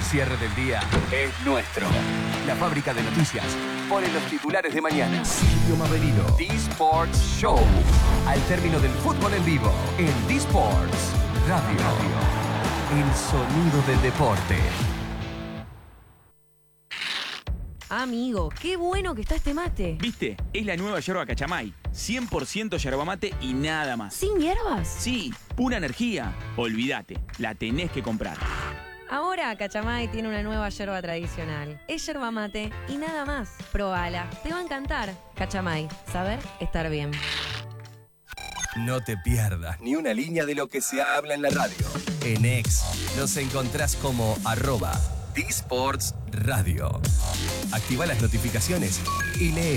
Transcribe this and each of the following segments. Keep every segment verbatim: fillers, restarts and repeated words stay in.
cierre del día es nuestro. La fábrica de noticias pone los titulares de mañana. Silvio Mavelino. D-Sports Show. Al término del fútbol en vivo, en D-Sports Radio. El sonido del deporte. Amigo, qué bueno que está este mate. ¿Viste? Es la nueva yerba Cachamay. cien por ciento yerba mate y nada más. ¿Sin hierbas? Sí, pura energía. Olvídate, la tenés que comprar. Ahora Cachamay tiene una nueva yerba tradicional. Es yerba mate y nada más. Probala, te va a encantar. Cachamay, saber estar bien. No te pierdas ni una línea de lo que se habla en la radio. En X nos encontrás como arroba D-Sports Radio. Activa las notificaciones y lee.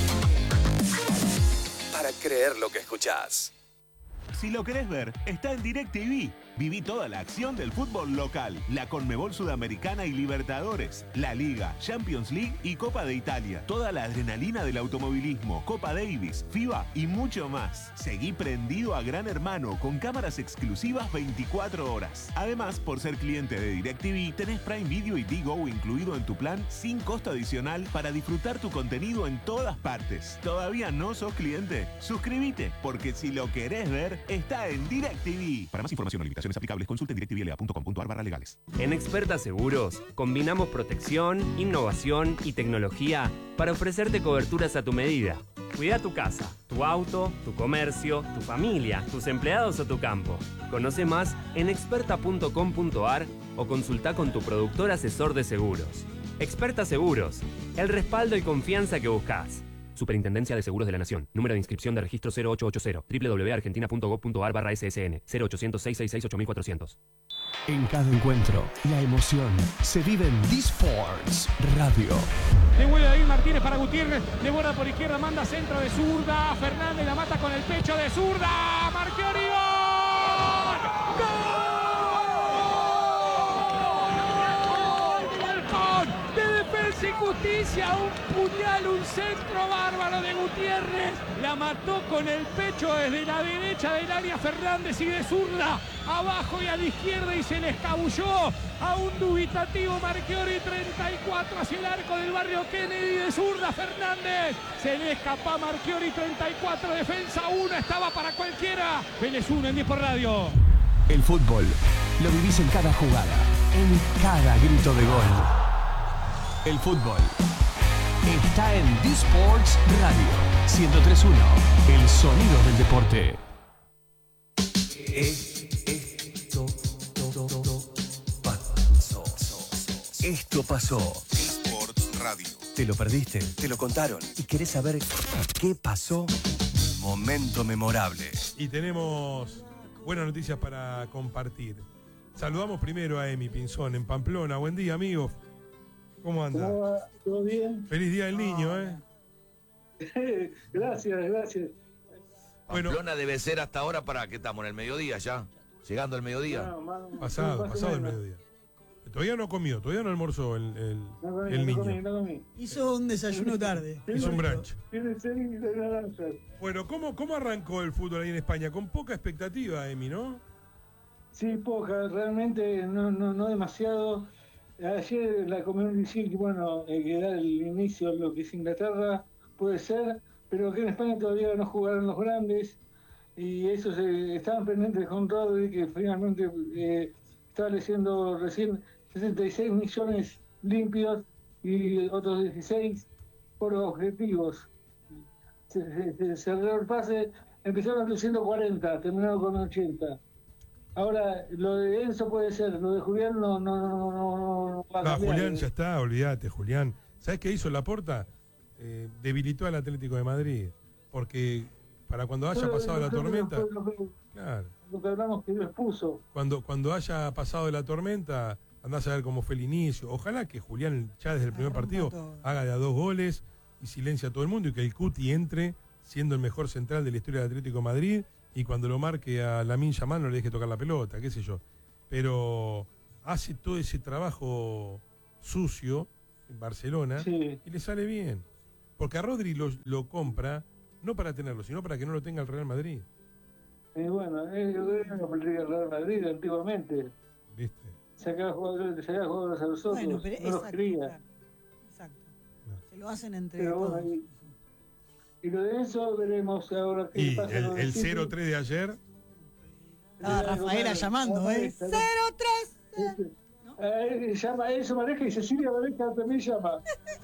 Para creer lo que escuchás. Si lo querés ver, está en DirecTV. Viví toda la acción del fútbol local, la Conmebol Sudamericana y Libertadores, la Liga, Champions League y Copa de Italia. Toda la adrenalina del automovilismo, Copa Davis, FIBA y mucho más. Seguí prendido a Gran Hermano con cámaras exclusivas veinticuatro horas. Además, por ser cliente de DirecTV, tenés Prime Video y Digo incluido en tu plan sin costo adicional para disfrutar tu contenido en todas partes. ¿Todavía no sos cliente? Suscríbete, porque si lo querés ver, está en DirecTV. Para más información o limitaciones aplicables, consulte en directvla punto com punto a r barra legales. En Experta Seguros, combinamos protección, innovación y tecnología para ofrecerte coberturas a tu medida. Cuida tu casa, tu auto, tu comercio, tu familia, tus empleados o tu campo. Conoce más en experta punto com punto a r o consulta con tu productor asesor de seguros. Experta Seguros, el respaldo y confianza que buscas. Superintendencia de Seguros de la Nación. Número de inscripción de registro cero ocho ocho cero. doble u doble u doble u punto argentina punto gov punto a r barra S S N. cero ochocientos, seiscientos sesenta y seis, ocho mil cuatrocientos. En cada encuentro, la emoción se vive en D-Sports Radio. Le vuelve David Martínez para Gutiérrez. De borda por izquierda, manda centro de zurda. Fernández la mata con el pecho de zurda. Marchiori, ¡gol! ¡Gol! Defensa y Justicia, un puñal, un centro bárbaro de Gutiérrez, la mató con el pecho desde la derecha del área Fernández y de zurda, abajo y a la izquierda y se le escabulló a un dubitativo Marchiori, treinta y cuatro hacia el arco del barrio Kennedy, de zurda Fernández, se le escapa a Marchiori, treinta y cuatro, defensa uno, estaba para cualquiera, Vélez uno en diez por radio. El fútbol lo vivís en cada jugada, en cada grito de gol. El fútbol está en D-Sports Radio ciento tres punto uno, el sonido del deporte. Esto pasó. Esto pasó. D-Sports Radio. ¿Te lo perdiste? ¿Te lo contaron? ¿Y querés saber qué pasó? Momento memorable. Y tenemos buenas noticias para compartir. Saludamos primero a Emi Pinzón en Pamplona. Buen día, amigo. ¿Cómo anda? ¿Cómo va? ¿Todo bien? Feliz Día del Niño, ¿eh? Gracias, gracias. Bueno, Pamplona debe ser hasta ahora, para ¿qué estamos? ¿En el mediodía ya? ¿Llegando al mediodía? No, más- pasado, más o pasado el menos. mediodía. Todavía no comió, todavía no almorzó el, el, No comí, el no niño. comí, no comí. Hizo un desayuno tarde. Hizo un brunch. Tiene seis de naranjas. Bueno, ¿cómo, ¿cómo arrancó el fútbol ahí en España? Con poca expectativa, Emi, ¿no? Sí, poca, realmente no, no, no demasiado. Ayer la Community Shield, bueno, eh, que da el inicio a lo que es Inglaterra, puede ser, pero que en España todavía no jugaron los grandes, y eso se, estaban pendientes con Rodri, que finalmente eh, estableciendo recién sesenta y seis millones limpios y otros dieciséis por objetivos. Se, se, se cerró el pase, empezaron diciendo cuarenta, terminaron con ochenta. Ahora, lo de Enzo puede ser, lo de Julián no, no, no, no, no, no va a No, cambiar. Julián ya está, olvídate, Julián. ¿Sabes qué hizo Laporta? Eh, debilitó al Atlético de Madrid. Porque para cuando haya Pero pasado la lo que- tormenta. Lo que, Claro. lo que hablamos que Dios puso. Cuando, cuando haya pasado la tormenta, andás a ver cómo fue el inicio. Ojalá que Julián ya desde el primer partido haga de a dos goles y silencia a todo el mundo y que el Cuti entre siendo el mejor central de la historia del Atlético de Madrid y cuando lo marque a Lamine Yamal no le deje tocar la pelota, qué sé yo. Pero hace todo ese trabajo sucio en Barcelona Sí. y le sale bien. Porque a Rodri lo, lo compra no para tenerlo, sino para que no lo tenga el Real Madrid. Y bueno, es lo que el Real Madrid antiguamente. ¿Viste? Se sacar jugadores, sacar jugadores a los otros, Bueno, pero no los exacto, cría. claro, exacto. Se lo hacen entre Pero todos. bueno, y, y lo de eso veremos ahora qué Y pasa. el, con el City. cero tres de ayer. Estaba Rafaela llamando, ¿eh? cero tres Eh, llama eso Mareja y Cecilia Mareja también llama.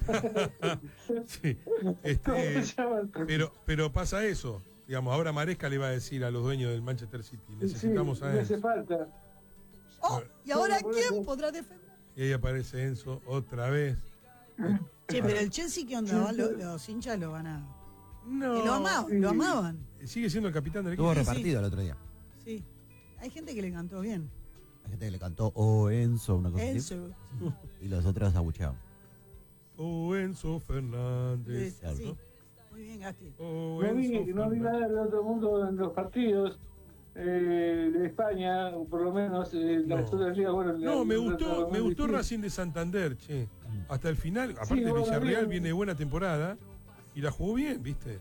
Sí, este, pero, pero pasa eso. Digamos, ahora Maresca le va a decir a los dueños del Manchester City, necesitamos sí, a me hace Enzo. falta. Oh, ¿y ahora quién podrá defender? Y ahí aparece Enzo otra vez. Che, pero el Chelsea, ¿qué onda? Los, los hinchas lo van a... No. Que lo amaban, lo amaban. Sigue siendo el capitán del equipo. Estuvo repartido el otro día. Sí. Hay gente que le cantó bien. Hay gente que le cantó Oh Enzo, una cosa Enzo. así. Y los otros abucheaban. Oh, Enzo Fernández. Sí, sí. Muy bien, Gasti. Oh, No vi, Enzo no vi Fernández. nada del otro mundo en los partidos eh, de España, o por lo menos eh, las No. otras ligas. Bueno, No, la- me la- gustó, la- me gustó sí. Racing de Santander, che. Hasta el final, aparte bueno, Villarreal bien. viene de buena temporada y la jugó bien, ¿viste?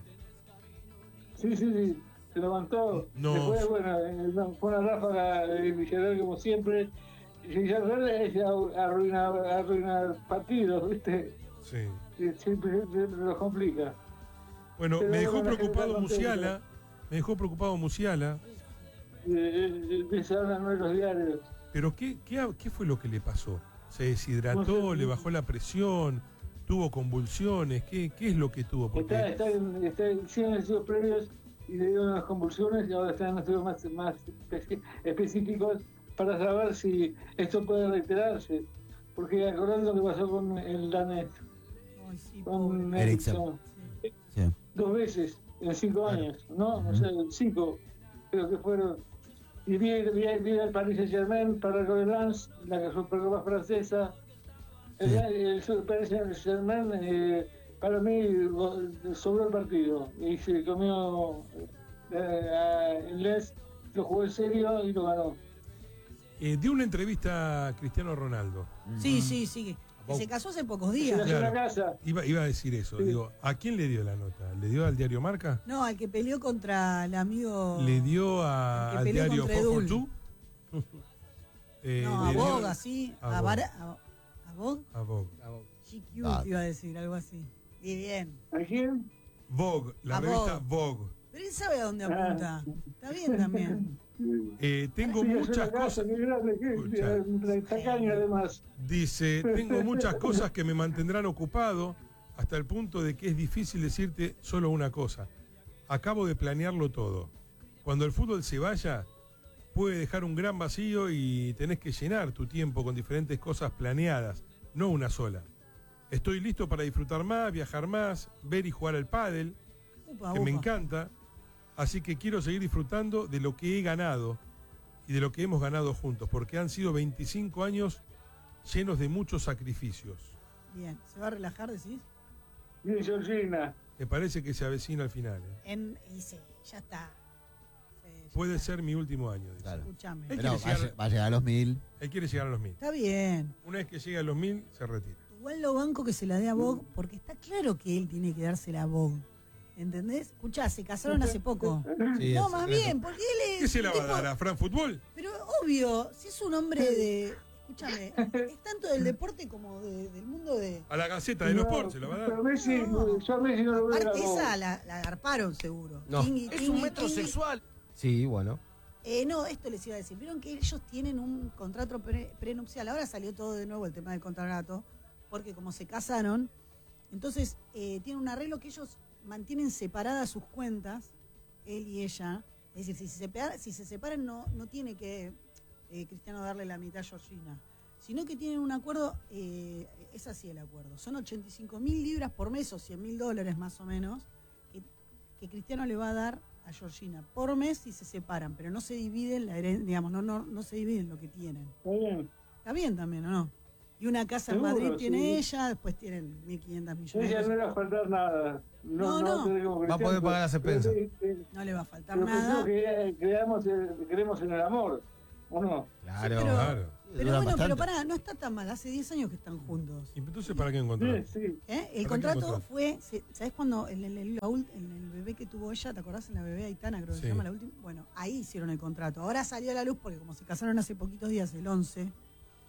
Sí, sí, sí, se levantó. No. Después, bueno, eh, no, fue una ráfaga de Villarreal como siempre. Y Villarreal es arruinar, arruinar partidos, ¿viste? Sí. Y siempre, siempre los complica. Bueno, Pero me dejó bueno, la gente preocupado está contenta. Musiala. Me dejó preocupado Musiala. Eh, eh, de eso hablan en los diarios. Pero ¿qué, qué, ¿qué fue lo que le pasó? ¿Se deshidrató? No sé. ¿Le bajó la presión? ¿Tuvo convulsiones? ¿Qué, qué es lo que tuvo? Está, Porque está en, está en cien estudios previos y le dieron unas convulsiones y ahora están en estudios más, más espe- específicos para saber si esto puede reiterarse. Porque acordando lo que pasó con el danés, Ay, sí, con pobre. Ericsson, Sí. dos veces en cinco años, ¿no? O sea, cinco, creo que fueron. Y vi, vi, vi el Paris Saint-Germain para el Lens, la Supercopa francesa. El, el, el Paris Saint-Germain, eh, para mí, go- sobró el partido. Y se comió eh, a- el Lens, lo jugó en serio y lo ganó. eh, dio una entrevista a Cristiano Ronaldo. Sí, sí, sí. Que se casó hace pocos días. Se la casa. Iba, iba a decir eso. Sí. Digo, ¿a quién le dio la nota? ¿Le dio al diario Marca? No, al que peleó contra el amigo... ¿Le dio a- El que al peleó diario contra cuatro Edul. cuatro dos? Eh, No, a le dio- Vogue, así. a A, Vogue. Bara- a, a Vogue. A Vogue. G Q Ah. te iba a decir, algo así. Y bien. ¿A quién? Vogue, la A revista Vogue. Pero él sabe a dónde Ah. apunta. Está bien también. Eh, tengo Sí, es muchas una casa cosas. muy grande, que Escucha. eh, tacaño además. Dice, tengo muchas cosas que me mantendrán ocupado hasta el punto de que es difícil decirte solo una cosa. Acabo de planearlo todo. Cuando el fútbol se vaya, puede dejar un gran vacío y tenés que llenar tu tiempo con diferentes cosas planeadas, no una sola. Estoy listo para disfrutar más, viajar más, ver y jugar al pádel, Upa, que me upa. encanta. Así que quiero seguir disfrutando de lo que he ganado y de lo que hemos ganado juntos, porque han sido veinticinco años llenos de muchos sacrificios. Bien. ¿Se va a relajar, decís? Y Georgina. Me parece que se avecina al final. ¿eh? En, y sí, ya está. Sí, ya Puede está. ser mi último año. dice. Claro. Escúchame. Él Pero quiere, va a, llegar, lle- va a llegar a los mil. él quiere llegar a los mil. Está bien. Una vez que llega a los mil, se retira. Igual lo banco que se la dé a Vogue, porque está claro que él tiene que dársela a Vogue. ¿Entendés? Escuchá, se casaron hace poco. Sí, No, es- más bien, porque él es. ¿Qué se la va a tipo- dar a Fran Fútbol? Pero obvio, si es un hombre de. Escúchame, es tanto del deporte como de- del mundo de. A la Gaceta de los No, Sports se la va a dar. Pero Messi, No. yo a Messi no lo veo. Aparte, la voz. esa la, la agarparon seguro. No. Tingui, Es tingui, un tingui. metrosexual. Sí, bueno. Eh, no, esto les iba a decir. Vieron que ellos tienen un contrato pre- prenupcial. Ahora salió todo de nuevo el tema del contrato, porque como se casaron, entonces eh, tienen un arreglo que ellos mantienen separadas sus cuentas, él y ella. Es decir, si se, separa- si se separan no, no tiene que eh, Cristiano darle la mitad a Georgina, sino que tienen un acuerdo, eh, es así el acuerdo, son ochenta y cinco mil libras por mes o cien mil dólares más o menos, que, que Cristiano le va a dar a Georgina por mes si se separan, pero no se dividen la herencia, digamos, no, no, no se dividen lo que tienen. Está bien. Está bien también, ¿o no? Y una casa en Seguro, Madrid tiene sí. ella, después tienen mil quinientos millones. Ella no le va a faltar nada. No, No, no. te digo, Va a poder pagar las expensas. Eh, eh, No le va a faltar Pero nada. pensemos que eh, creamos, eh, creemos en el amor, ¿o no? Claro. pero- Claro. Pero Dura bueno, pero bastante. pará, no está tan mal. Hace diez años que están juntos. ¿Y entonces para qué encontrar? Sí, sí. ¿Eh? El qué contrato contrato? fue, se- ¿sabes cuando en el, en la ult- en el bebé que tuvo ella, te acordás en la bebé Aitana, creo que Sí. se llama la última? Bueno, ahí hicieron el contrato. Ahora salió a la luz porque como se casaron hace poquitos días, el once,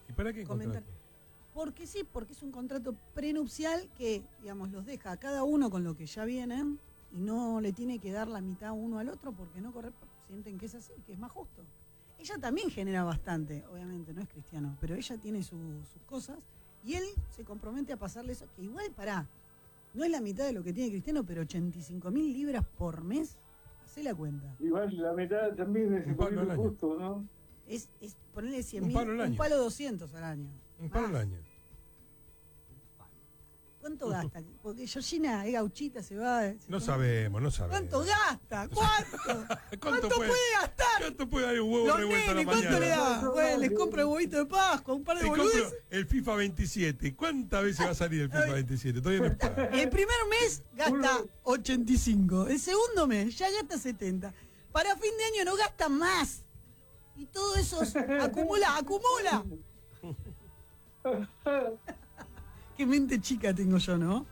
¿Y para qué comentar. contrato? Porque sí, porque es un contrato prenupcial que, digamos, los deja a cada uno con lo que ya vienen y no le tiene que dar la mitad uno al otro porque no corre, sienten que es así, que es más justo. Ella también genera bastante, obviamente, no es cristiano, pero ella tiene su, sus cosas y él se compromete a pasarle eso, que igual, pará, no es la mitad de lo que tiene Cristiano, pero ochenta y cinco mil libras por mes, hacé la cuenta. Igual la mitad también es Un palo al año. justo, ¿no? Es, es ponerle cien Un mil, palo al año. un palo doscientos al año. Un palo al año. ¿Cuánto gasta? Porque Georgina es gauchita, se va. se No toma- sabemos, no sabemos. ¿Cuánto gasta? ¿Cuánto? ¿Cuánto, puede- puede gastar? ¿Cuánto puede dar un huevo Los revuelto a la nenes, ¿cuánto mañana? le da? Bueno, les compro el huevito de Pascua, un par de Te compro boludes. el FIFA veintisiete. ¿Cuántas veces va a salir el FIFA veintisiete? Todavía no está. El primer mes gasta ochenta y cinco. El segundo mes ya gasta setenta. Para fin de año no gasta más. Y todo eso se acumula, acumula. Qué mente chica tengo yo, ¿no?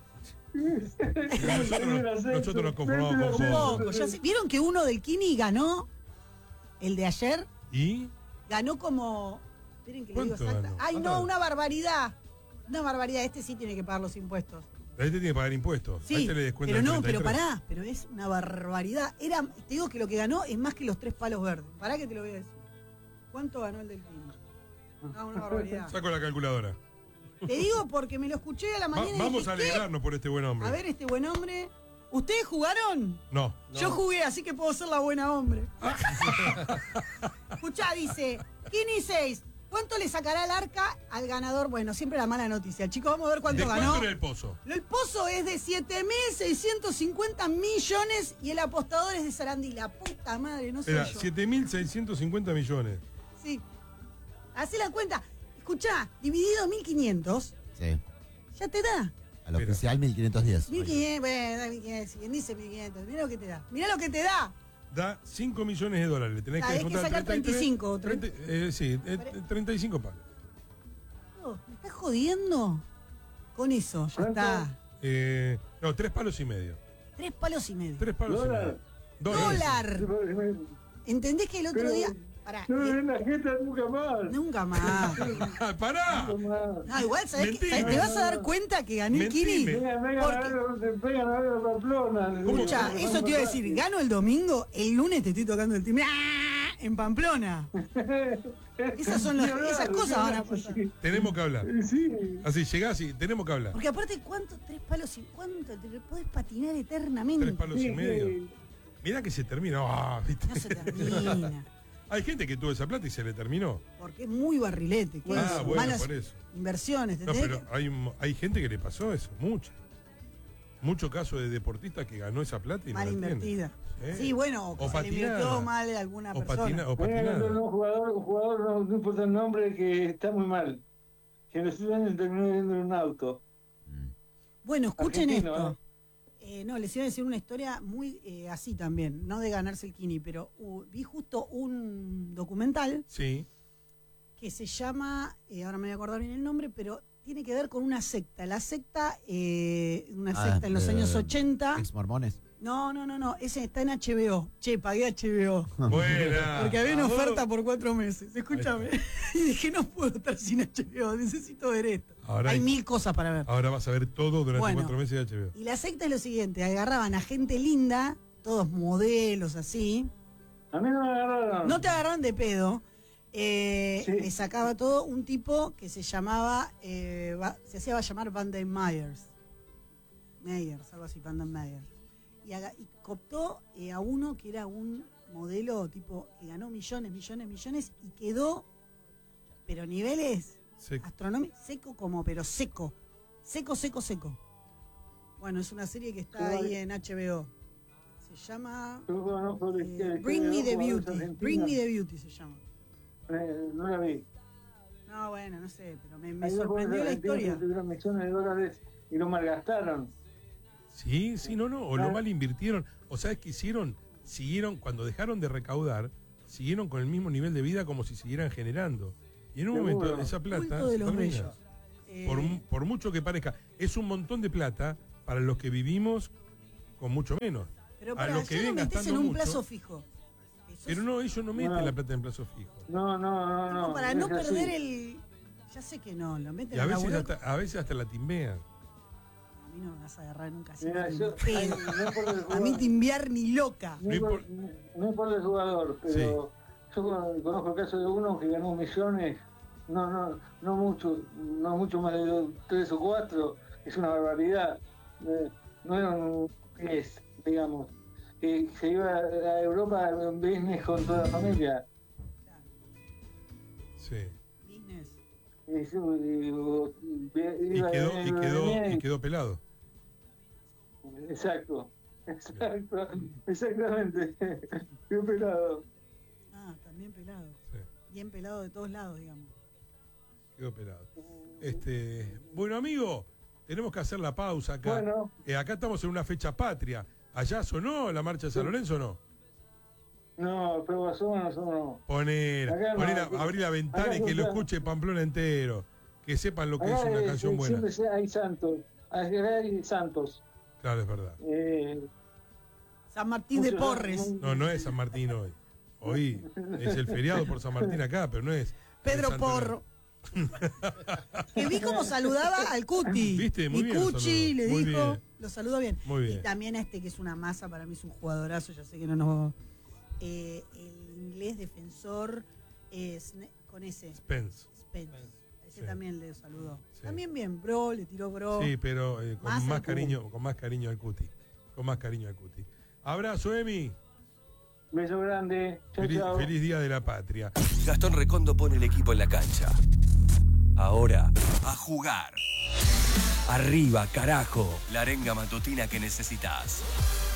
Nosotros, nosotros nos conformamos con Un poco. poco. Ya sé- ¿Vieron que uno del Kini ganó? El de ayer. ¿Y? Ganó como. Esperen que le digo ¿Cuánto exacta. ganó? Ay, ¿Cuánto no, ganó? una barbaridad. Una barbaridad. Este sí tiene que pagar los impuestos. A este tiene que pagar impuestos. a Sí, este le descuentan pero el no, treinta y pero tres. pará, pero es una barbaridad. Era, te digo que lo que ganó es más que los tres palos verdes. Pará que te lo voy a decir. ¿Cuánto ganó el del Kini? Ah, una barbaridad. Saco la calculadora. Te digo porque me lo escuché a la Va- mañana y vamos dije, a alegrarnos por este buen ¿qué? hombre. A ver, este buen hombre. ¿Ustedes jugaron? No. Yo jugué, así que puedo ser la buena hombre. Escuchá, dice, Kini seis. ¿Cuánto le sacará el arca al ganador? Bueno, siempre la mala noticia. Chicos, vamos a ver cuánto ¿De ganó. cuánto era el pozo? El pozo es de siete mil seiscientos cincuenta millones y el apostador es de Sarandí. La puta madre, no sé Era yo. siete mil seiscientos cincuenta millones. Sí. Hacé la cuenta. Escuchá, dividido mil quinientos, Sí. ya te da. Al oficial mil quinientos diez. mil quinientos, bueno, da mil quinientos. Quien dice mil quinientos, mira lo que te da. Mira lo que te da. Da cinco millones de dólares. Le tenés Ah, que hay que descontar sacar treinta y tres, treinta y cinco, treinta, eh, sí, eh, treinta y cinco palos. Oh, ¿me estás jodiendo? Con eso, ya está. Eh, no, tres palos y medio. Tres palos y medio. Tres palos y medio. Dólar. ¿Entendés que el otro Pero- día... Pará, No me eh, ven la jeta nunca más. nunca más. ¡Pará! No, igual, ¿sabés qué? Mentime. ¿Te vas a dar cuenta que gané el Kini? Vengan, vengan a ver, vengan a ver a Pamplona. Escucha, eso te iba a decir, gano el domingo, el lunes te estoy tocando el timbre ¡ah! En Pamplona. Esas son las, esas cosas van a pasar. Tenemos que hablar. Sí. Así, llegás y tenemos que hablar. Porque aparte, ¿cuánto? Tres palos y cuánto te podés patinar eternamente. Tres palos y medio. Mirá que se termina. Ah, ¿viste? No se termina. Hay gente que tuvo esa plata y se le terminó. Porque es muy barrilete. ¿Qué Ah, es? bueno, Malas por eso. inversiones. No, ¿entendés? pero hay, un- hay gente que le pasó eso, mucho. Mucho caso de deportistas que ganó esa plata y Mal no la tiene. invertida. ¿Eh? Sí, bueno, o que O se le patinada. invirtió mal a alguna O persona. patina- o Vengan a patinada. ver un jugador, un jugador, no, no importa el nombre, que está muy mal. Que en los años terminó viendo un auto. Bueno, escuchen Argentino, esto. Eh, no, les iba a decir una historia muy eh, así también, no de ganarse el Kini, pero uh, vi justo un documental Sí. que se llama, eh, ahora me voy a acordar bien el nombre, pero tiene que ver con una secta. La secta, eh, una Ah, secta en los eh, años ochenta. Ex mormones. No, no, no, no, ese está en H B O. Che, pagué H B O. Buena. Porque había una Ah, vos- oferta por cuatro meses. Escúchame. Y dije, no puedo estar sin H B O, necesito ver esto. Ahora hay hay- mil cosas para ver. Ahora vas a ver todo durante Bueno. cuatro meses de H B O. Y la secta es lo siguiente, agarraban a gente linda, todos modelos así. A mí no me agarraron. No te agarraron de pedo. Eh, Sí. Le sacaba todo un tipo que se llamaba, eh, va- se hacía llamar Van den Myers. Myers, algo así, Van den Myers. Y, haga- y cooptó eh, a uno que era un modelo tipo que ganó millones, millones, millones y quedó, pero niveles Seco. astronómicos, seco como, pero seco. Seco, seco, seco. Bueno, es una serie que está Sí. ahí en H B O. Se llama Yo conozco la eh, historia- Bring Me historia de the dos jugadores Beauty. argentinos. Bring Me the Beauty se llama. Eh, no la vi. No, bueno, no sé, pero me, me Hay dos sorprendió jugadores la argentinos historia. que tuvieron millones de dólares y lo malgastaron. Sí, sí, no, no. O lo mal invirtieron. O sabes qué hicieron, siguieron, cuando dejaron de recaudar, siguieron con el mismo nivel de vida como si siguieran generando. Y en un Seguro. momento esa plata Culto de se los termina. bellos. Eh, Por, mu- por mucho que parezca, es un montón de plata para los que vivimos con mucho menos. pero a para, los que ya lo vienen metés gastando en un mucho, plazo fijo. Eso Pero es no, ellos no meten No. la plata en plazo fijo. No, no, no, como no. para es no así. perder el... parece que no, lo meten Y a a veces, laburar. hasta, a veces hasta la timbean. A mí no me vas a agarrar nunca así. Mira, ni yo- en pedo. ay, no importa el A mí jugador. timbiar ni loca. No, impor- no importa el jugador, pero yo conozco el caso de uno que ganó millones, no, no, no mucho, no mucho más de dos, tres o cuatro, es una barbaridad. Eh, No era un diez, digamos, que se iba a Europa en business con toda la familia. Sí. Business. Y, su- y- Y iba- quedó, y iba- quedó, venía y quedó pelado. Exacto, exacto, exactamente. Qué pelado. Ah, también pelado. Sí. Bien pelado de todos lados, digamos. Quedó pelado. Este, bueno, amigo, tenemos que hacer la pausa acá. Bueno. Eh, acá estamos en una fecha patria. ¿Allá sonó la marcha de San Lorenzo o no? No, pero pasó, no sonó. Poner, Acá no, poner a- acá- abrir la ventana acá y que lo escucha- escuche Pamplona entero. Que sepan lo que es Acá una es- canción buena. Siempre se- hay santos, acá hay santos. Claro, es verdad. Eh, San Martín de muchos- Porres. No, no es San Martín hoy. Hoy es el feriado por San Martín acá, pero no es. Pedro el Santo Porro. Que vi cómo saludaba al Cuti. ¿Viste? Muy y bien lo Cuchi saludó. le Muy dijo, bien. lo saludó bien. Muy bien. Y también a este que es una masa, para mí es un jugadorazo, ya sé que no nos... Eh, el inglés defensor es con ese. Spence. Spence. Ese Sí. también le saludó. Sí. También bien, bro, le tiró bro. Sí, pero eh, con Más más, al cariño, con más cariño al Cuti. Con más cariño al Cuti. Abrazo, Emi. beso grande. Chao, Feliz, chao. feliz Día de la Patria. Gastón Recondo pone el equipo en la cancha. Ahora, a jugar. Arriba, carajo. La arenga matutina que necesitas.